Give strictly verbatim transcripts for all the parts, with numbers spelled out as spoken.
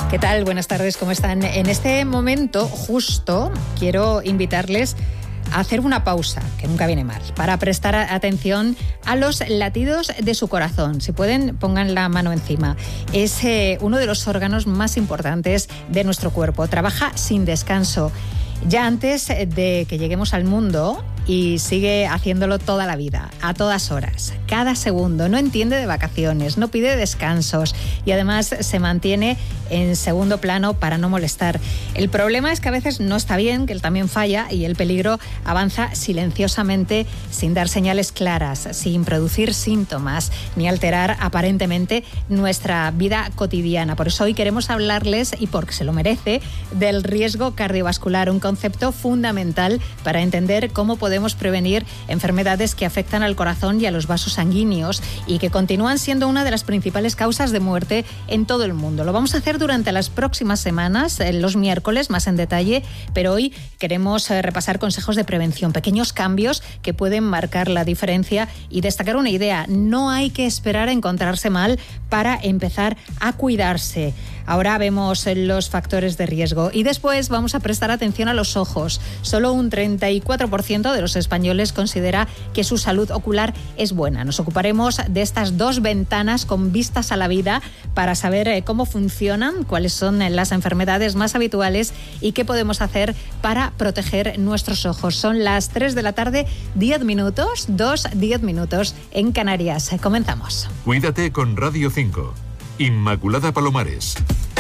¿Qué tal? Buenas tardes, ¿cómo están? En este momento, justo, quiero invitarles a hacer una pausa, que nunca viene mal, para prestar atención a los latidos de su corazón. Si pueden, pongan la mano encima. Es eh, uno de los órganos más importantes de nuestro cuerpo. Trabaja sin descanso. Ya antes de que lleguemos al mundo, y sigue haciéndolo toda la vida, a todas horas, cada segundo. No entiende de vacaciones, no pide descansos y además se mantiene en segundo plano para no molestar. El problema es que a veces no está bien, que él también falla y el peligro avanza silenciosamente, sin dar señales claras, sin producir síntomas ni alterar aparentemente nuestra vida cotidiana. Por eso hoy queremos hablarles, y porque se lo merece, del riesgo cardiovascular, un concepto fundamental para entender cómo podemos prevenir enfermedades que afectan al corazón y a los vasos sanguíneos y que continúan siendo una de las principales causas de muerte en todo el mundo. Lo vamos a hacer durante las próximas semanas, los miércoles, más en detalle, pero hoy queremos repasar consejos de prevención, pequeños cambios que pueden marcar la diferencia y destacar una idea: no hay que esperar a encontrarse mal para empezar a cuidarse. Ahora vemos los factores de riesgo y después vamos a prestar atención a los ojos. Solo un treinta y cuatro por ciento de los españoles considera que su salud ocular es buena. Nos ocuparemos de estas dos ventanas con vistas a la vida para saber cómo funcionan, cuáles son las enfermedades más habituales y qué podemos hacer para proteger nuestros ojos. Son las tres de la tarde, diez minutos, dos, diez minutos en Canarias. Comenzamos. Cuídate con Radio cinco. Inmaculada Palomares.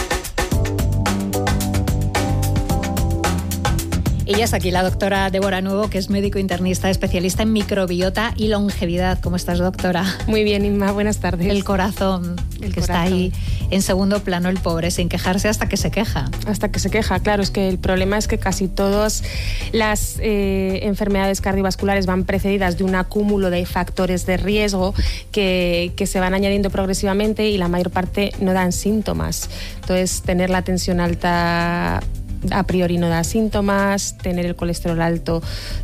Y ya está aquí la doctora Débora Nuevo, que es médico internista, especialista en microbiota y longevidad. ¿Cómo estás, doctora? Muy bien, Inma, buenas tardes. El corazón, el, el que corazón. Está ahí en segundo plano, el pobre, sin quejarse hasta que se queja. Hasta que se queja, claro. Es que el problema es que casi todas las eh, enfermedades cardiovasculares van precedidas de un acúmulo de factores de riesgo que, que se van añadiendo progresivamente y la mayor parte no dan síntomas. Entonces, tener la tensión alta a priori no da síntomas, tener el colesterol alto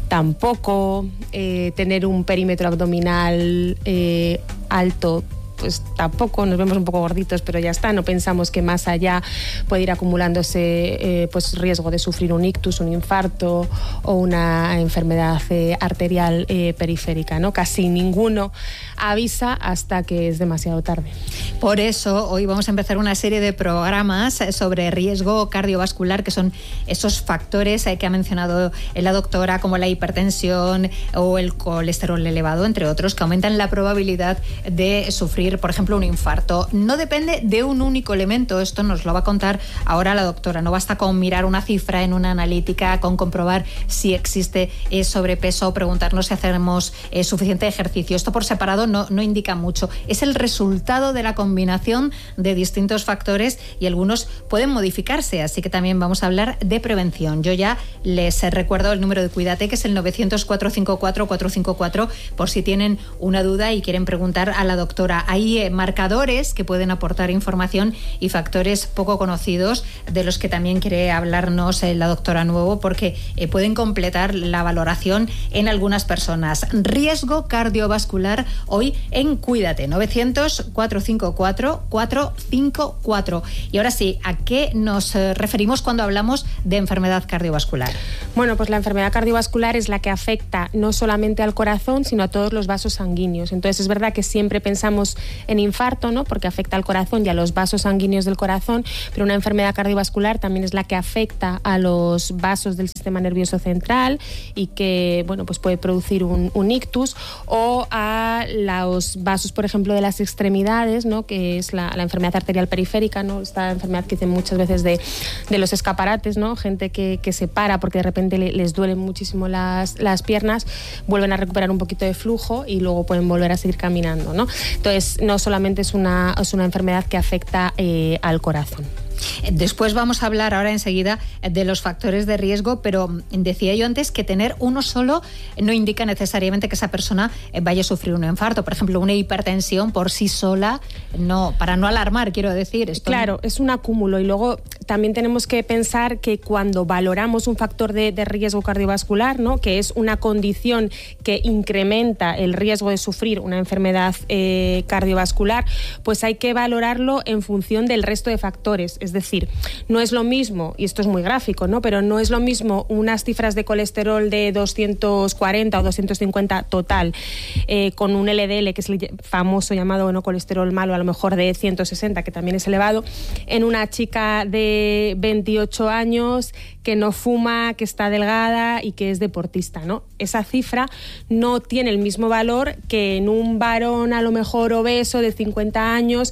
tampoco, eh, tener un perímetro abdominal eh, alto pues tampoco, nos vemos un poco gorditos, pero ya está, no pensamos que más allá puede ir acumulándose eh, pues riesgo de sufrir un ictus, un infarto o una enfermedad eh, arterial eh, periférica, ¿no? Casi ninguno avisa hasta que es demasiado tarde. Por eso hoy vamos a empezar una serie de programas sobre riesgo cardiovascular, que son esos factores eh, que ha mencionado la doctora, como la hipertensión o el colesterol elevado, entre otros, que aumentan la probabilidad de sufrir, por ejemplo, un infarto. No depende de un único elemento, esto nos lo va a contar ahora la doctora. No basta con mirar una cifra en una analítica, con comprobar si existe eh, sobrepeso o preguntarnos si hacemos eh, suficiente ejercicio. Esto por separado no, no indica mucho. Es el resultado de la combinación de distintos factores y algunos pueden modificarse, así que también vamos a hablar de prevención. Yo ya les recuerdo el número de Cuídate, que es el novecientos, cuatrocientos cincuenta y cuatro, cuatrocientos cincuenta y cuatro, por si tienen una duda y quieren preguntar a la doctora. Hay eh, marcadores que pueden aportar información y factores poco conocidos de los que también quiere hablarnos eh, la doctora Nuevo, porque eh, pueden completar la valoración en algunas personas. Riesgo cardiovascular hoy en Cuídate, novecientos, cuatrocientos cincuenta y cuatro, cuatrocientos cincuenta y cuatro. Y ahora sí, ¿a qué nos eh, referimos cuando hablamos de enfermedad cardiovascular? Bueno, pues la enfermedad cardiovascular es la que afecta no solamente al corazón, sino a todos los vasos sanguíneos. Entonces es verdad que siempre pensamos en infarto, ¿no? Porque afecta al corazón y a los vasos sanguíneos del corazón, pero una enfermedad cardiovascular también es la que afecta a los vasos del sistema nervioso central y que, bueno, pues puede producir un, un ictus, o a los vasos, por ejemplo, de las extremidades, ¿no? Que es la, la enfermedad arterial periférica, ¿no? Esta enfermedad que dicen muchas veces de, de los escaparates, ¿no? Gente que, que se para porque de repente le, les duelen muchísimo las, las piernas, vuelven a recuperar un poquito de flujo y luego pueden volver a seguir caminando, ¿no? Entonces, no solamente es una, es una enfermedad que afecta eh, al corazón. Después vamos a hablar ahora enseguida de los factores de riesgo, pero decía yo antes que tener uno solo no indica necesariamente que esa persona vaya a sufrir un infarto. Por ejemplo, una hipertensión por sí sola, no, para no alarmar, quiero decir. Esto claro, no... es un acúmulo y luego también tenemos que pensar que cuando valoramos un factor de, de riesgo cardiovascular, ¿no?, que es una condición que incrementa el riesgo de sufrir una enfermedad eh, cardiovascular, pues hay que valorarlo en función del resto de factores. Es decir, no es lo mismo, y esto es muy gráfico, ¿no?, pero no es lo mismo unas cifras de colesterol de doscientos cuarenta o doscientos cincuenta total, eh, con un L D L, que es el famoso llamado bueno, colesterol malo, a lo mejor de ciento sesenta, que también es elevado, en una chica de veintiocho años que no fuma, que está delgada y que es deportista, ¿no? Esa cifra no tiene el mismo valor que en un varón a lo mejor obeso de cincuenta años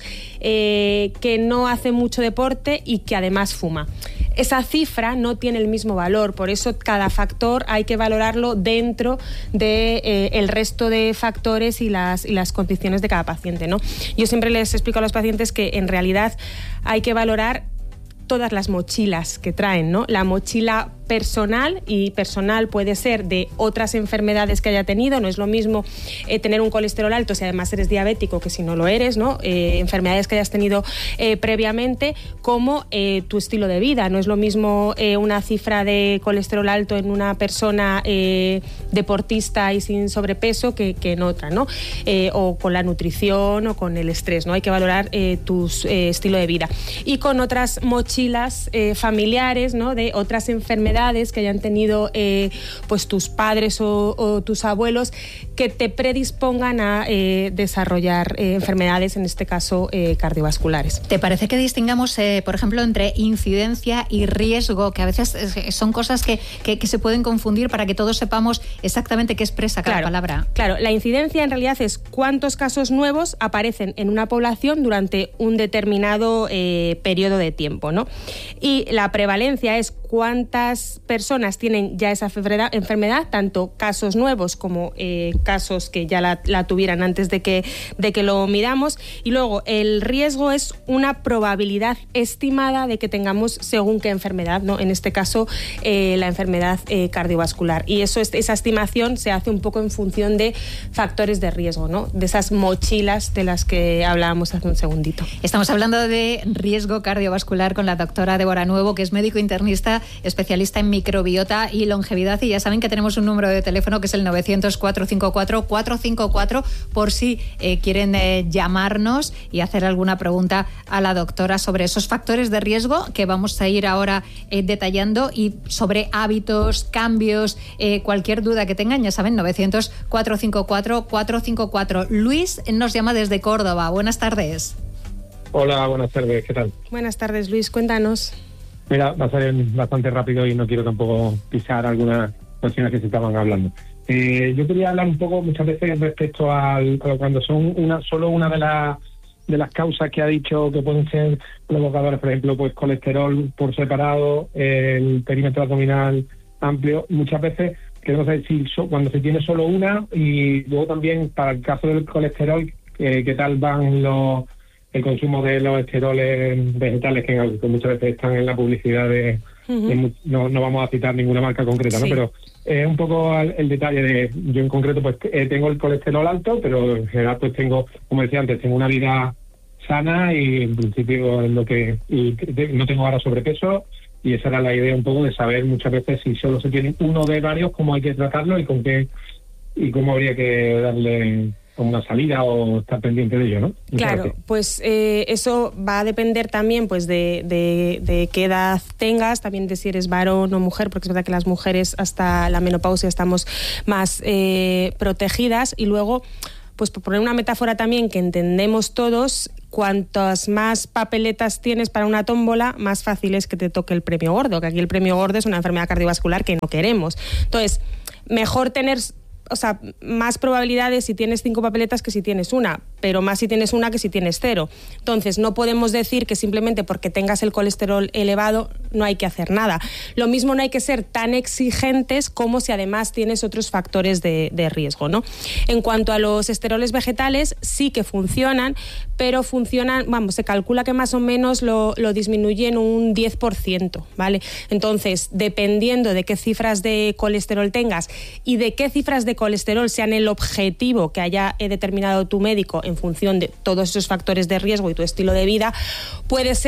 eh, que no hace mucho deporte y que además fuma. Esa cifra no tiene el mismo valor, por eso cada factor hay que valorarlo dentro de eh, el resto de factores y las, y las condiciones de cada paciente, ¿no? Yo siempre les explico a los pacientes que en realidad hay que valorar todas las mochilas que traen, ¿no? La mochila personal, y personal puede ser de otras enfermedades que haya tenido. No es lo mismo eh, tener un colesterol alto si además eres diabético que si no lo eres, ¿no? Eh, enfermedades que hayas tenido eh, previamente, como eh, tu estilo de vida. No es lo mismo eh, una cifra de colesterol alto en una persona eh, deportista y sin sobrepeso que, que en otra, ¿no? Eh, o con la nutrición o con el estrés, ¿no? Hay que valorar eh, tu eh, estilo de vida. Y con otras mochilas eh, familiares, ¿no?, de otras enfermedades que hayan tenido eh, pues tus padres o, o tus abuelos, que te predispongan a eh, desarrollar eh, enfermedades, en este caso eh, cardiovasculares. ¿Te parece que distingamos, eh, por ejemplo, entre incidencia y riesgo, que a veces eh, son cosas que, que, que se pueden confundir, para que todos sepamos exactamente qué expresa cada claro, palabra? Claro, la incidencia en realidad es cuántos casos nuevos aparecen en una población durante un determinado eh, periodo de tiempo, ¿no? Y la prevalencia es cuántas personas tienen ya esa enfermedad, tanto casos nuevos como eh, casos que ya la, la tuvieran antes de que, de que lo midamos. Y luego el riesgo es una probabilidad estimada de que tengamos según qué enfermedad, ¿no? En este caso eh, la enfermedad eh, cardiovascular. Y eso es, esa estimación se hace un poco en función de factores de riesgo, ¿no?, de esas mochilas de las que hablábamos hace un segundito. Estamos hablando de riesgo cardiovascular con la doctora Débora Nuevo, que es médico internista, especialista en microbiota y longevidad, y ya saben que tenemos un número de teléfono que es el novecientos, cuatrocientos cincuenta y cuatro, cuatrocientos cincuenta y cuatro, por si eh, quieren eh, llamarnos y hacer alguna pregunta a la doctora sobre esos factores de riesgo que vamos a ir ahora eh, detallando, y sobre hábitos, cambios, eh, cualquier duda que tengan, ya saben, novecientos, cuatrocientos cincuenta y cuatro, cuatrocientos cincuenta y cuatro. Luis nos llama desde Córdoba. Buenas tardes. Hola, buenas tardes, ¿qué tal? Buenas tardes, Luis, cuéntanos. Mira, va a ser bastante rápido y no quiero tampoco pisar algunas cuestiones que se estaban hablando. Eh, yo quería hablar un poco muchas veces respecto al, a cuando son una solo una de las de las causas que ha dicho que pueden ser provocadoras, por ejemplo, pues colesterol por separado, el perímetro abdominal amplio. Muchas veces queremos saber si so, cuando se tiene solo una, y luego también para el caso del colesterol, eh, qué tal van los el consumo de los esteroles vegetales, que, que muchas veces están en la publicidad de, uh-huh. de no, no vamos a citar ninguna marca concreta, sí. ¿no? Pero es eh, un poco el, el detalle de, yo en concreto pues eh, tengo el colesterol alto, pero en general pues tengo, como decía antes, tengo una vida sana y en principio es lo que y no tengo ahora sobrepeso, y esa era la idea un poco de saber muchas veces si solo se tiene uno de varios, cómo hay que tratarlo y con qué y cómo habría que darle como una salida o estar pendiente de ello, ¿no? Muchas claro, gracias. Pues eh, eso va a depender también pues de, de, de qué edad tengas, también de si eres varón o mujer, porque es verdad que las mujeres hasta la menopausia estamos más eh, protegidas. Y luego, pues por poner una metáfora también que entendemos todos, cuantas más papeletas tienes para una tómbola, más fácil es que te toque el premio gordo, que aquí el premio gordo es una enfermedad cardiovascular que no queremos. Entonces, mejor tener... O sea, más probabilidades si tienes cinco papeletas que si tienes una, pero más si tienes una que si tienes cero. Entonces, no podemos decir que simplemente porque tengas el colesterol elevado no hay que hacer nada. Lo mismo, no hay que ser tan exigentes como si además tienes otros factores de, de riesgo, ¿no? En cuanto a los esteroles vegetales, sí que funcionan, pero funcionan, vamos, se calcula que más o menos lo, lo disminuyen un diez por ciento, ¿vale? Entonces, dependiendo de qué cifras de colesterol tengas y de qué cifras de colesterol sean el objetivo que haya determinado tu médico en función de todos esos factores de riesgo y tu estilo de vida, puede ser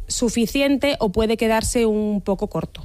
suficiente o puede quedarse un poco corto.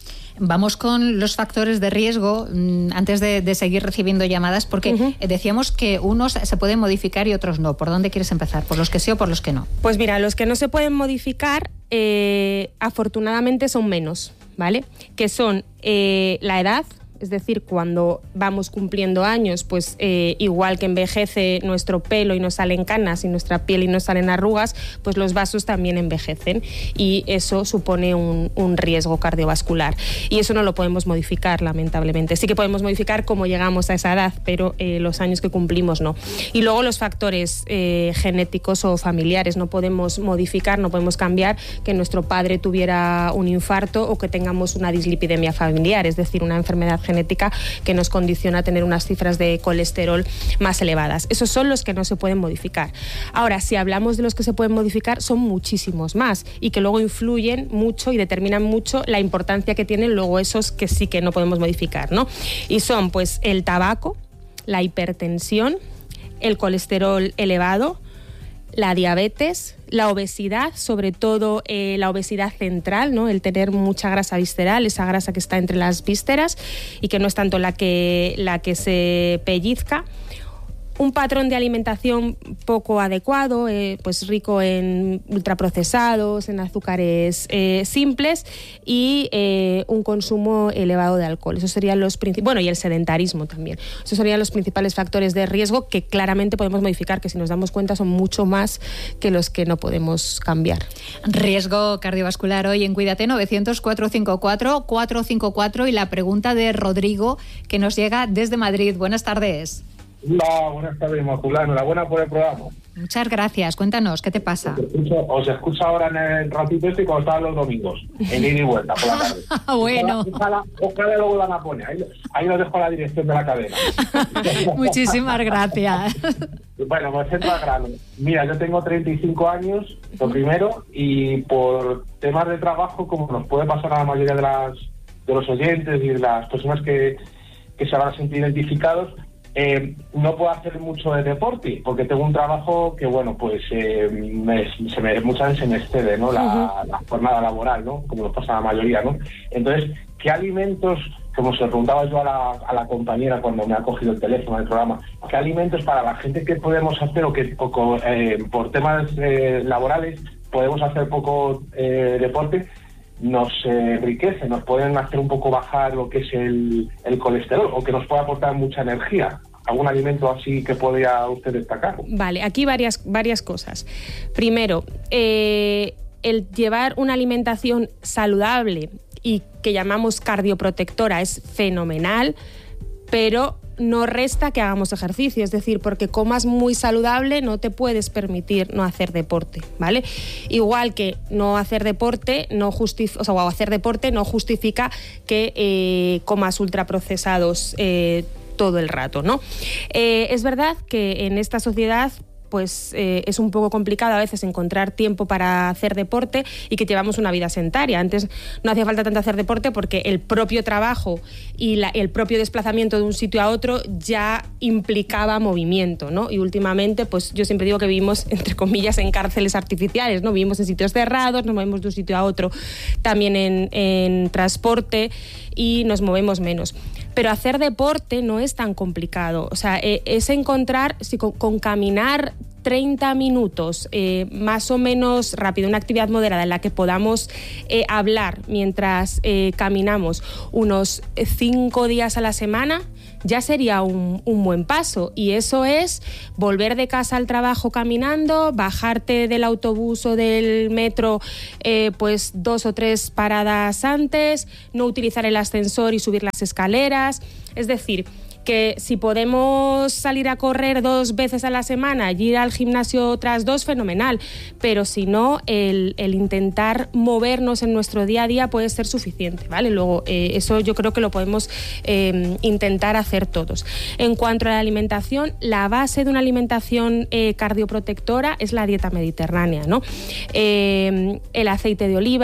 Vamos con los factores de riesgo antes de, de seguir recibiendo llamadas, porque uh-huh. decíamos que unos se pueden modificar y otros no. ¿Por dónde quieres empezar? ¿Por los que sí o por los que no? Pues mira, los que no se pueden modificar, eh, afortunadamente son menos, ¿vale? Que son eh, la edad. Es decir, cuando vamos cumpliendo años, pues eh, igual que envejece nuestro pelo y nos salen canas y nuestra piel y nos salen arrugas, pues los vasos también envejecen y eso supone un, un riesgo cardiovascular. Y eso no lo podemos modificar, lamentablemente. Sí que podemos modificar cómo llegamos a esa edad, pero eh, los años que cumplimos no. Y luego los factores eh, genéticos o familiares. No podemos modificar, no podemos cambiar que nuestro padre tuviera un infarto o que tengamos una dislipidemia familiar, es decir, una enfermedad genética que nos condiciona a tener unas cifras de colesterol más elevadas. Esos son los que no se pueden modificar. Ahora, si hablamos de los que se pueden modificar, son muchísimos más y que luego influyen mucho y determinan mucho la importancia que tienen luego esos que sí que no podemos modificar, ¿no? Y son pues el tabaco, la hipertensión, el colesterol elevado, la diabetes, la obesidad, sobre todo eh, la obesidad central, ¿no? El tener mucha grasa visceral, esa grasa que está entre las vísceras y que no es tanto la que, la que se pellizca. Un patrón de alimentación poco adecuado, eh, pues rico en ultraprocesados, en azúcares eh, simples y eh, un consumo elevado de alcohol. Esos serían los principales, bueno, y el sedentarismo también. Esos serían los principales factores de riesgo que claramente podemos modificar, que si nos damos cuenta son mucho más que los que no podemos cambiar. Riesgo cardiovascular hoy en Cuídate, novecientos, cuatrocientos cincuenta y cuatro, cuatrocientos cincuenta y cuatro, y la pregunta de Rodrigo que nos llega desde Madrid. Buenas tardes. Hola, buenas tardes, Inmaculada. Enhorabuena por el programa. Muchas gracias. Cuéntanos, ¿qué te pasa? Os escucho, os escucho ahora en el ratito este y cuando estaban los domingos, en ida y vuelta por la tarde. Bueno. Ojalá, ojalá luego la van a poner. Ahí, ahí lo dejo a la dirección de la cadena. Muchísimas gracias. Bueno, pues entro al grano. Mira, yo tengo treinta y cinco años, lo primero, y por temas de trabajo, como nos puede pasar a la mayoría de las de los oyentes y de las personas que, que se van a sentir identificados, Eh, no puedo hacer mucho de deporte porque tengo un trabajo que, bueno, pues eh, me, se me, muchas veces se me excede, ¿no? La, uh-huh. la jornada laboral, ¿no? Como nos pasa a la mayoría, ¿no? Entonces, ¿qué alimentos, como se lo preguntaba yo a la, a la compañera cuando me ha cogido el teléfono del programa, qué alimentos para la gente que podemos hacer o que poco, eh, por temas eh, laborales podemos hacer poco eh, deporte, nos eh, enriquece, nos pueden hacer un poco bajar lo que es el, el colesterol o que nos puede aportar mucha energía? ¿Algún alimento así que podría usted destacar? Vale, aquí varias, varias cosas. Primero, eh, el llevar una alimentación saludable y que llamamos cardioprotectora es fenomenal, pero no resta que hagamos ejercicio, es decir, porque comas muy saludable no te puedes permitir no hacer deporte, ¿vale? Igual que no hacer deporte no justifica, o sea, o hacer deporte no justifica que eh, comas ultraprocesados eh, todo el rato, ¿no? Eh, es verdad que en esta sociedad pues eh, es un poco complicado a veces encontrar tiempo para hacer deporte y que llevamos una vida sedentaria. Antes no hacía falta tanto hacer deporte porque el propio trabajo y la, el propio desplazamiento de un sitio a otro ya implicaba movimiento, ¿no? Y últimamente, pues yo siempre digo que vivimos, entre comillas, en cárceles artificiales, ¿no? Vivimos en sitios cerrados, nos movemos de un sitio a otro, también en, en transporte y nos movemos menos. Pero hacer deporte no es tan complicado. O sea, eh, es encontrar, si con, con caminar treinta minutos, eh, más o menos rápido, una actividad moderada en la que podamos eh, hablar mientras eh, caminamos unos cinco días a la semana, ya sería un, un buen paso. Y eso es volver de casa al trabajo caminando, bajarte del autobús o del metro eh, pues dos o tres paradas antes, no utilizar el ascensor y subir las escaleras. Es decir, que si podemos salir a correr dos veces a la semana y ir al gimnasio otras dos, fenomenal, pero si no, el, el intentar movernos en nuestro día a día puede ser suficiente, ¿vale? Luego, eh, eso yo creo que lo podemos eh, intentar hacer todos. En cuanto a la alimentación, la base de una alimentación eh, cardioprotectora es la dieta mediterránea, ¿no? Eh, el aceite de oliva,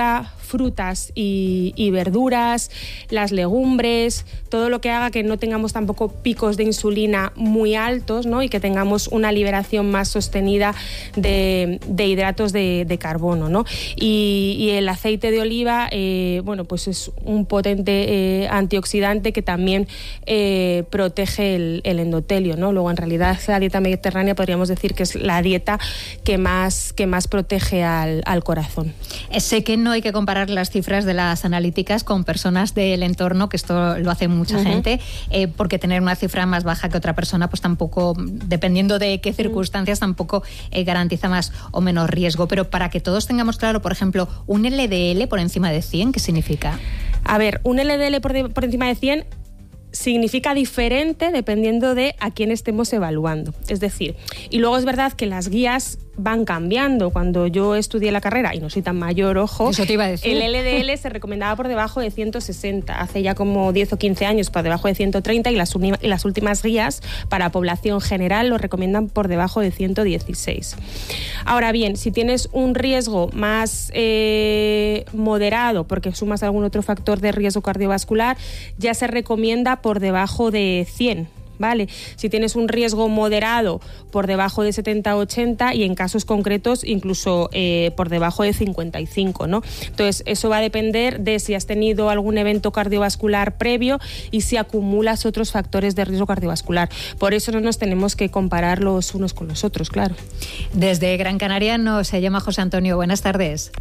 frutas y, y verduras, las legumbres, todo lo que haga que no tengamos tampoco picos de insulina muy altos, ¿no? Y que tengamos una liberación más sostenida de, de hidratos de, de carbono, ¿no? Y, y el aceite de oliva, eh, bueno, pues es un potente eh, antioxidante que también eh, protege el, el endotelio, ¿no? Luego, en realidad, la dieta mediterránea podríamos decir que es la dieta que más, que más protege al, al corazón. Sé que no hay que comparar las cifras de las analíticas con personas del entorno, que esto lo hace mucha uh-huh. gente, eh, porque tener una cifra más baja que otra persona, pues tampoco, dependiendo de qué circunstancias, tampoco eh, garantiza más o menos riesgo. Pero para que todos tengamos claro, por ejemplo, un L D L por encima de cien, ¿qué significa? A ver, un L D L por, de, por encima de cien significa diferente dependiendo de a quién estemos evaluando. Es decir, y luego es verdad que las guías van cambiando. Cuando yo estudié la carrera, y no soy tan mayor, ojo, eso te iba a decir. El L D L se recomendaba por debajo de ciento sesenta, hace ya como diez o quince años por debajo de ciento treinta, y las, uni- y las últimas guías para población general lo recomiendan por debajo de ciento dieciséis. Ahora bien, si tienes un riesgo más eh, moderado, porque sumas algún otro factor de riesgo cardiovascular, ya se recomienda por debajo de cien. ¿Vale? Si tienes un riesgo moderado, por debajo de setenta a ochenta, y en casos concretos incluso eh, por debajo de cincuenta y cinco, ¿no? Entonces, eso va a depender de si has tenido algún evento cardiovascular previo y si acumulas otros factores de riesgo cardiovascular. Por eso no nos tenemos que comparar los unos con los otros, claro. Desde Gran Canaria nos se llama José Antonio. Buenas tardes.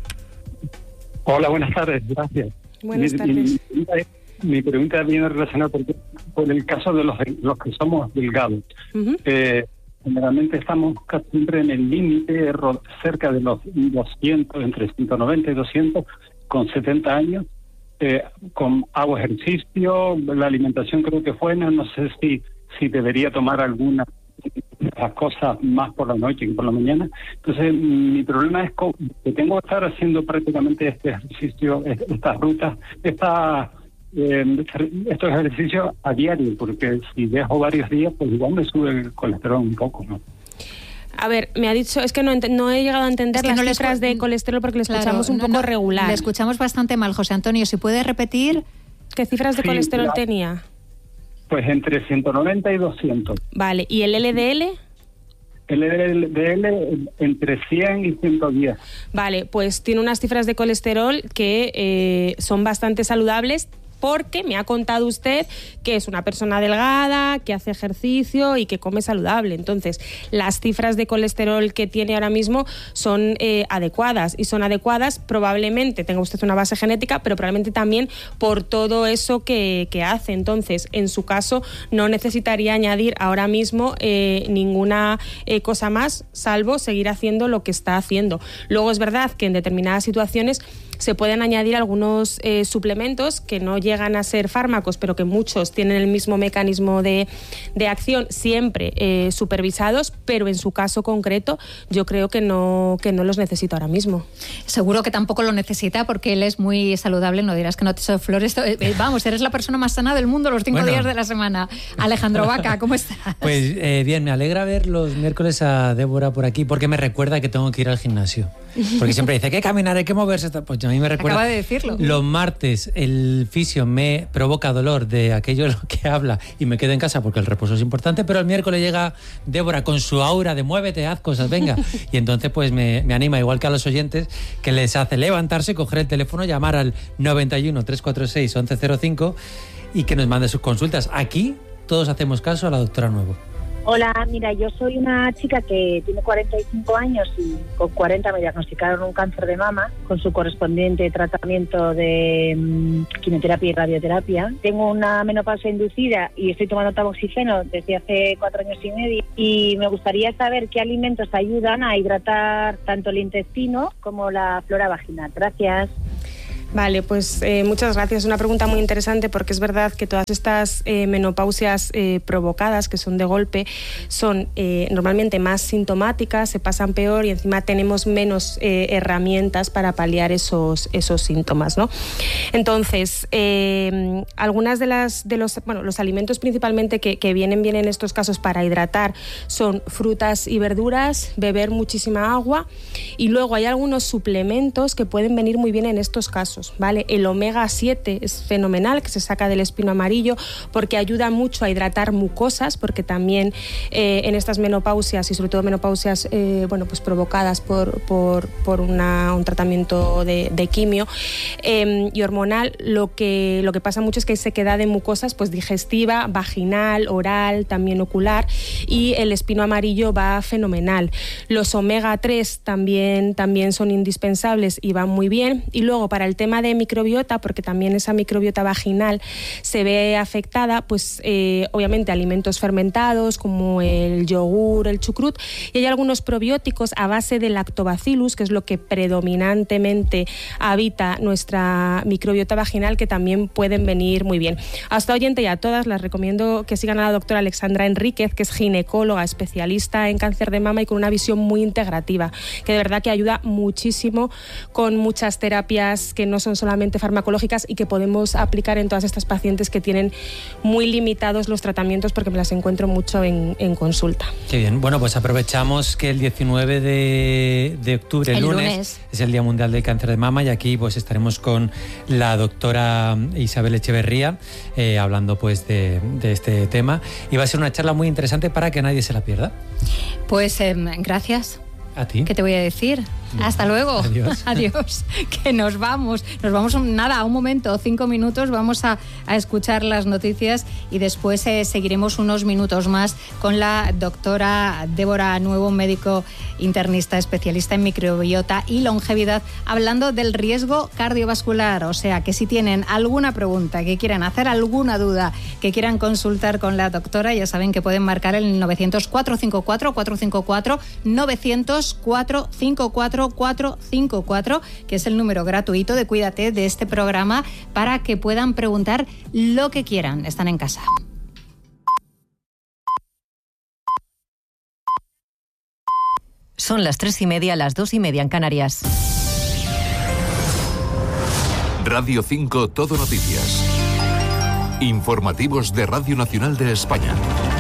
Hola, buenas tardes. Gracias. Buenas tardes. Mi, mi, mi pregunta viene relacionada porque, por el caso de los, los que somos delgados. Uh-huh. Eh, generalmente estamos casi siempre en el límite, cerca de los doscientos, entre ciento noventa y doscientos, con setenta años. Eh, con hago ejercicio, la alimentación creo que es buena, no sé si, si debería tomar alguna las cosas más por la noche que por la mañana. Entonces, mi problema es que tengo que estar haciendo prácticamente este ejercicio, estas rutas, esta, eh, estos ejercicios a diario, porque si dejo varios días, pues igual me sube el colesterol un poco, ¿no? A ver, me ha dicho, es que no, no he llegado a entender es que las no cifras de colesterol porque le escuchamos claro, un poco no, regular. Le escuchamos bastante mal, José Antonio. ¿Si puede repetir? ¿Qué cifras de sí, colesterol la, tenía? Pues entre ciento noventa y doscientos. Vale, ¿y el L D L? El L D L entre cien y ciento diez. Vale, pues tiene unas cifras de colesterol que eh, son bastante saludables, porque me ha contado usted que es una persona delgada, que hace ejercicio y que come saludable. Entonces, las cifras de colesterol que tiene ahora mismo son eh, adecuadas, y son adecuadas probablemente, tenga usted una base genética, pero probablemente también por todo eso que, que hace. Entonces, en su caso, no necesitaría añadir ahora mismo eh, ninguna eh, cosa más, salvo seguir haciendo lo que está haciendo. Luego, es verdad que en determinadas situaciones se pueden añadir algunos eh, suplementos que no llegan a ser fármacos, pero que muchos tienen el mismo mecanismo de, de acción, siempre eh, supervisados, pero en su caso concreto yo creo que no, que no los necesito ahora mismo. Seguro que tampoco lo necesita porque él es muy saludable, no dirás que no te echo flores. Eh, vamos, eres la persona más sana del mundo los cinco bueno. días de la semana. Alejandro Vaca, ¿cómo estás? Pues eh, bien, me alegra ver los miércoles a Débora por aquí porque me recuerda que tengo que ir al gimnasio. Porque siempre dice, hay que caminar, hay que moverse. Pues ya a mí me recuerda. Acaba de decirlo. Los martes el fisio me provoca dolor de aquello de lo que habla y me quedo en casa porque el reposo es importante, pero el miércoles llega Débora con su aura de muévete, haz cosas, venga. Y entonces pues me, me anima, igual que a los oyentes, que les hace levantarse, coger el teléfono, llamar al noventa y uno, trescientos cuarenta y seis, once cero cinco y que nos mande sus consultas. Aquí todos hacemos caso a la doctora Nuevo. Hola, mira, yo soy una chica que tiene cuarenta y cinco años y con cuarenta me diagnosticaron un cáncer de mama con su correspondiente tratamiento de um, quimioterapia y radioterapia. Tengo una menopausia inducida y estoy tomando tamoxifeno desde hace cuatro años y medio y me gustaría saber qué alimentos ayudan a hidratar tanto el intestino como la flora vaginal. Gracias. Vale, pues eh, muchas gracias. Es una pregunta muy interesante porque es verdad que todas estas eh, menopausias eh, provocadas, que son de golpe, son eh, normalmente más sintomáticas, se pasan peor y encima tenemos menos eh, herramientas para paliar esos, esos síntomas, ¿no? Entonces, eh, algunas de las de los bueno los alimentos principalmente que, que vienen bien en estos casos para hidratar son frutas y verduras, beber muchísima agua, y luego hay algunos suplementos que pueden venir muy bien en estos casos. vasos, ¿vale? El omega siete es fenomenal, que se saca del espino amarillo, porque ayuda mucho a hidratar mucosas, porque también eh, en estas menopausias, y sobre todo menopausias eh, bueno, pues provocadas por, por, por una, un tratamiento de, de quimio eh, y hormonal, lo que, lo que pasa mucho es que hay sequedad de mucosas pues digestiva, vaginal, oral, también ocular, y el espino amarillo va fenomenal. Los omega tres también, también son indispensables y van muy bien. Y luego para el tema de microbiota, porque también esa microbiota vaginal se ve afectada, pues eh, obviamente alimentos fermentados como el yogur, el chucrut, y hay algunos probióticos a base de lactobacillus, que es lo que predominantemente habita nuestra microbiota vaginal, que también pueden venir muy bien. A esta oyente y a todas las recomiendo que sigan a la doctora Alexandra Enríquez, que es ginecóloga, especialista en cáncer de mama y con una visión muy integrativa, que de verdad que ayuda muchísimo con muchas terapias que no son solamente farmacológicas y que podemos aplicar en todas estas pacientes que tienen muy limitados los tratamientos, porque me las encuentro mucho en, en consulta. Qué bien. Bueno, pues aprovechamos que el diecinueve de, de octubre, el, el lunes, lunes, es el Día Mundial del Cáncer de Mama, y aquí pues estaremos con la doctora Isabel Echeverría eh, hablando pues de, de este tema, y va a ser una charla muy interesante para que nadie se la pierda. Pues eh, gracias. A ti. ¿Qué te voy a decir? Bien. Hasta luego. Adiós. Adiós. Que nos vamos. Nos vamos, un, nada, un momento, cinco minutos. Vamos a, a escuchar las noticias y después eh, seguiremos unos minutos más con la doctora Débora Nuevo, médico internista, especialista en microbiota y longevidad, hablando del riesgo cardiovascular. O sea, que si tienen alguna pregunta, que quieran hacer alguna duda, que quieran consultar con la doctora, ya saben que pueden marcar el novecientos, cuatrocientos cincuenta y cuatro, cuatrocientos cincuenta y cuatro, novecientos, cuatrocientos cincuenta y cuatro, cuatrocientos cincuenta y cuatro, que es el número gratuito de Cuídate de este programa, para que puedan preguntar lo que quieran. Están en casa. Son las tres y media, las dos y media en Canarias. Radio cinco Todo Noticias. Informativos de Radio Nacional de España.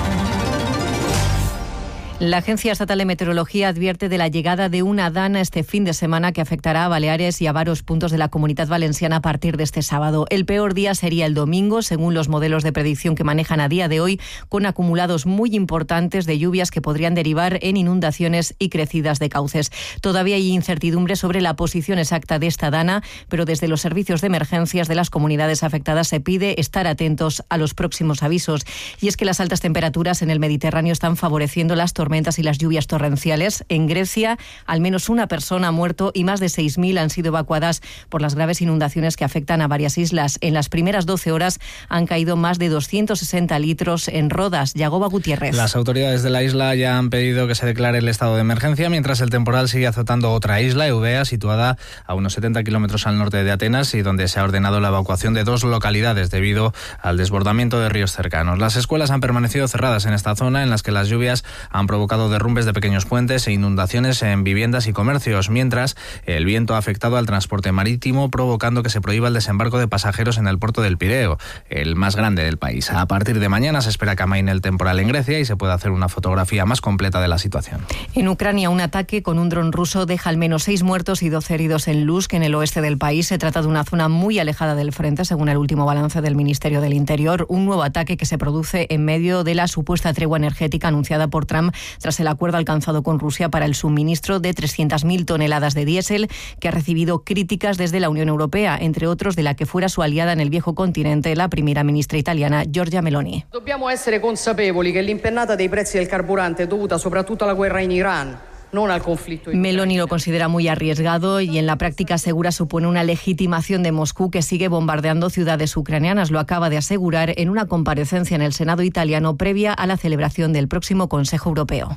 La Agencia Estatal de Meteorología advierte de la llegada de una dana este fin de semana que afectará a Baleares y a varios puntos de la Comunidad Valenciana a partir de este sábado. El peor día sería el domingo, según los modelos de predicción que manejan a día de hoy, con acumulados muy importantes de lluvias que podrían derivar en inundaciones y crecidas de cauces. Todavía hay incertidumbre sobre la posición exacta de esta dana, pero desde los servicios de emergencias de las comunidades afectadas se pide estar atentos a los próximos avisos. Y es que las altas temperaturas en el Mediterráneo están favoreciendo las tormentas y las lluvias torrenciales. En Grecia, al menos una persona ha muerto y más de seis mil han sido evacuadas por las graves inundaciones que afectan a varias islas. En las primeras doce horas han caído más de doscientos sesenta litros en Rodas. Yagoba Gutiérrez. Las autoridades de la isla ya han pedido que se declare el estado de emergencia, mientras el temporal sigue azotando otra isla, Eubea, situada a unos setenta kilómetros al norte de Atenas, y donde se ha ordenado la evacuación de dos localidades debido al desbordamiento de ríos cercanos. Las escuelas han permanecido cerradas en esta zona, en las que las lluvias han provocado provocado derrumbes de pequeños puentes e inundaciones en viviendas y comercios, mientras el viento ha afectado al transporte marítimo, provocando que se prohíba el desembarco de pasajeros en el puerto del Pireo, el más grande del país. A partir de mañana se espera que amaine el temporal en Grecia y se pueda hacer una fotografía más completa de la situación. En Ucrania, un ataque con un dron ruso deja al menos seis muertos y doce heridos en Lusk, en el oeste del país. Se trata de una zona muy alejada del frente, según el último balance del Ministerio del Interior. Un nuevo ataque que se produce en medio de la supuesta tregua energética anunciada por Trump tras el acuerdo alcanzado con Rusia para el suministro de trescientas mil toneladas de diésel, que ha recibido críticas desde la Unión Europea, entre otros de la que fuera su aliada en el viejo continente, la primera ministra italiana Giorgia Meloni. Dobbiamo essere consapevoli che l'impennata dei prezzi del carburante è dovuta soprattutto alla guerra in Iran. Meloni lo considera muy arriesgado y en la práctica asegura supone una legitimación de Moscú, que sigue bombardeando ciudades ucranianas. Lo acaba de asegurar en una comparecencia en el Senado italiano previa a la celebración del próximo Consejo Europeo.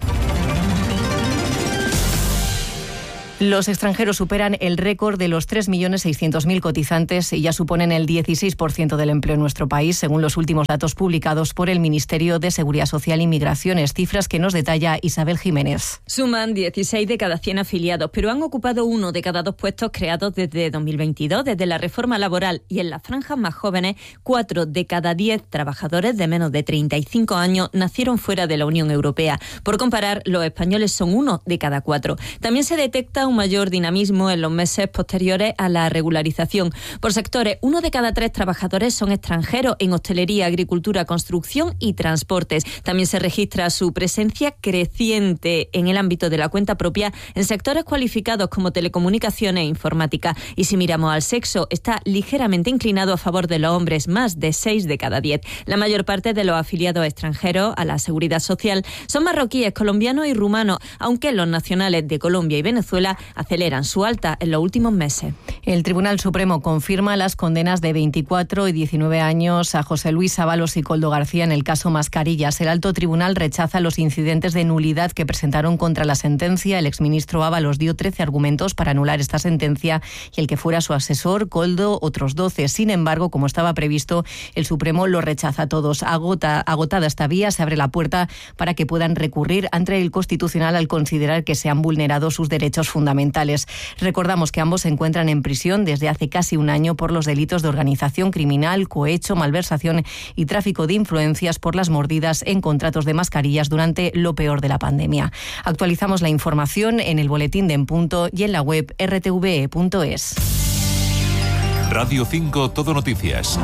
Los extranjeros superan el récord de los tres millones seiscientos mil cotizantes y ya suponen el dieciséis por ciento del empleo en nuestro país, según los últimos datos publicados por el Ministerio de Seguridad Social y Migraciones, cifras que nos detalla Isabel Jiménez. Suman dieciséis de cada cien afiliados, pero han ocupado uno de cada dos puestos creados desde dos mil veintidós, desde la reforma laboral, y en las franjas más jóvenes, cuatro de cada diez trabajadores de menos de treinta y cinco años nacieron fuera de la Unión Europea. Por comparar, los españoles son uno de cada cuatro. También se detecta un un mayor dinamismo en los meses posteriores a la regularización. Por sectores, uno de cada tres trabajadores son extranjeros en hostelería, agricultura, construcción y transportes. También se registra su presencia creciente en el ámbito de la cuenta propia en sectores cualificados como telecomunicaciones e informática. Y si miramos al sexo, está ligeramente inclinado a favor de los hombres, más de seis de cada diez. La mayor parte de los afiliados extranjeros a la Seguridad Social son marroquíes, colombianos y rumanos, aunque los nacionales de Colombia y Venezuela aceleran su alta en los últimos meses. El Tribunal Supremo confirma las condenas de veinticuatro y diecinueve años a José Luis Ábalos y Koldo García en el caso Mascarillas. El alto tribunal rechaza los incidentes de nulidad que presentaron contra la sentencia. El exministro Ábalos dio trece argumentos para anular esta sentencia y el que fuera su asesor, Koldo, otros doce. Sin embargo, como estaba previsto, el Supremo lo rechaza a todos. Agota, agotada esta vía, se abre la puerta para que puedan recurrir ante el Constitucional al considerar que se han vulnerado sus derechos fundamentales. Recordamos que ambos se encuentran en prisión desde hace casi un año por los delitos de organización criminal, cohecho, malversación y tráfico de influencias por las mordidas en contratos de mascarillas durante lo peor de la pandemia. Actualizamos la información en el boletín de En Punto y en la web r t v e punto es. Radio cinco Todo Noticias.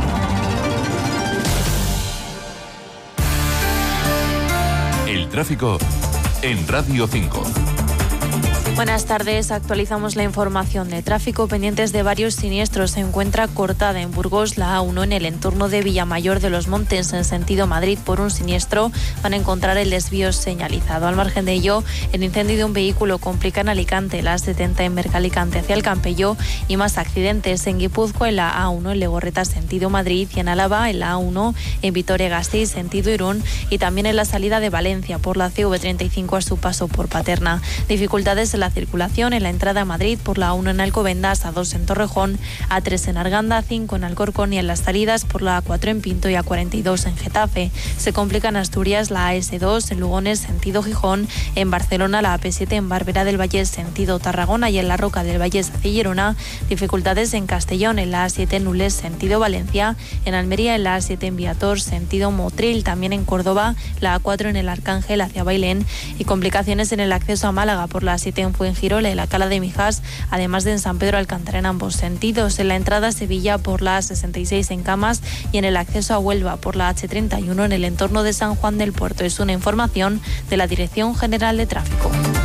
El tráfico en Radio cinco. Buenas tardes, actualizamos la información de tráfico. Pendientes de varios siniestros, se encuentra cortada en Burgos la A uno en el entorno de Villamayor de los Montes en sentido Madrid por un siniestro. Van a encontrar el desvío señalizado. Al margen de ello, el incendio de un vehículo complica en Alicante, la A setenta en Mercalicante hacia el Campello y más accidentes en Guipúzcoa en la A uno en Legorreta sentido Madrid y en Álava en la A uno en Vitoria-Gasteiz sentido Irún y también en la salida de Valencia por la C V treinta y cinco a su paso por Paterna. Dificultades en la circulación en la entrada a Madrid por la A uno en Alcobendas, A dos en Torrejón, A tres en Arganda, A cinco en Alcorcón y en las salidas por la A cuatro en Pinto y A cuarenta y dos en Getafe. Se complica en Asturias la A S dos en Lugones sentido Gijón, en Barcelona la A P siete en Barberá del Vallés sentido Tarragona y en la Roca del Vallés hacia Girona. Dificultades en Castellón en la A siete en Nules sentido Valencia, en Almería en la A siete en Viator sentido Motril, también en Córdoba la A cuatro en el Arcángel hacia Bailén y complicaciones en el acceso a Málaga por la A siete en Fuengirola y la Cala de Mijas, además de en San Pedro Alcántara en ambos sentidos. En la entrada a Sevilla por la A sesenta y seis en Camas y en el acceso a Huelva por la H treinta y uno en el entorno de San Juan del Puerto. Es una información de la Dirección General de Tráfico.